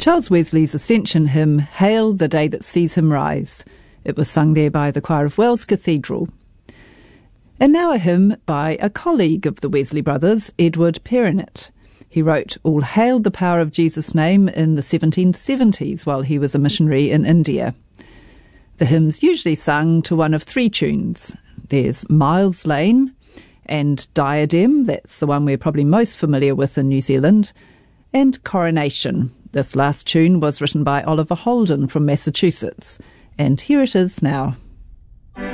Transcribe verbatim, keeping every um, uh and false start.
Charles Wesley's Ascension hymn, Hail the Day That Sees Him Rise. It was sung there by the choir of Wells Cathedral. And now a hymn by a colleague of the Wesley brothers, Edward Perronnette. He wrote All Hail the Power of Jesus' Name in the seventeen seventies while he was a missionary in India. The hymn's usually sung to one of three tunes. There's Miles Lane and Diadem, that's the one we're probably most familiar with in New Zealand, and Coronation. This last tune was written by Oliver Holden from Massachusetts, and here it is now.